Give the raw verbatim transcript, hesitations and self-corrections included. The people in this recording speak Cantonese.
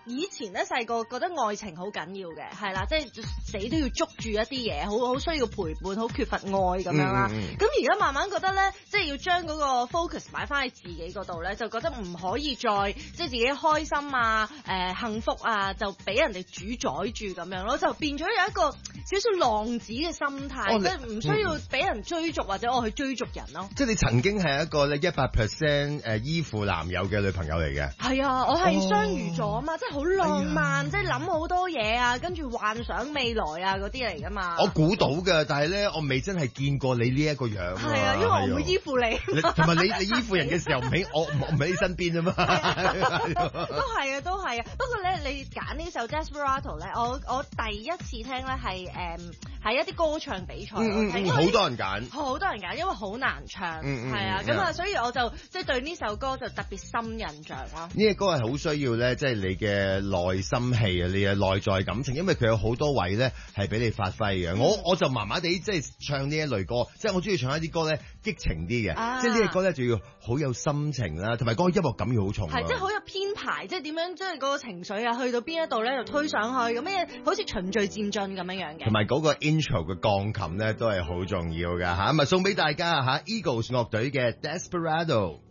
以前咧細個覺得愛情好緊要嘅，係啦，即係死都要捉住一啲嘢，好好需要陪伴，好缺乏愛咁樣啦。咁而家慢慢覺得咧，即係要將嗰個 focus 擺翻喺自己嗰度咧，就覺得唔可以再即係自己開心啊、誒、呃、幸福啊，就俾人哋主宰住咁樣咯，就變咗有一個少少浪子嘅心態，即係唔需要俾人追逐或者我去追逐人咯。 即係你曾經係一個咧一百 percent 誒依附男友嘅女朋友嚟嘅。 係啊，我係雙魚座啊嘛，哦、即係好浪漫，哎、即係諗好多嘢啊，跟住幻想未來啊嗰啲嚟噶嘛。 我估到嘅，但係咧我未真係見過你呢一個樣。 係啊，因為我唔會依附你。 同埋你你依附人嘅時候唔喺我唔喺你身邊啊嘛。 都係啊，都係啊。不過咧，你揀呢首 Desperado 咧，我我第一次聽咧係誒係一啲歌唱比賽，好、 嗯嗯、多人揀， 好多人揀，因為好難唱，係、 嗯嗯、 啊，咁啊，所以我就即係、就是、對呢首歌就特別深印象咯。 呢個歌係好需要咧，即係你嘅內心戲啊，你嘅內在感情，因為佢有好多位咧係俾你發揮嘅、嗯。我我就麻麻地即係唱呢一類歌，即係我中意唱一啲歌咧激情啲嘅、啊，即係呢個歌咧就要好有心情啦，同埋嗰個音樂感要好重。 係，即係好有編排，即係點樣即係嗰個情緒啊，去到邊一度咧就推上去咁樣，好似循序漸進咁樣樣嘅。同埋嗰個 intro 嘅鋼琴咧都係好重要㗎嚇，咁啊送俾大家嚇 Eagles 樂隊嘅 Desperado。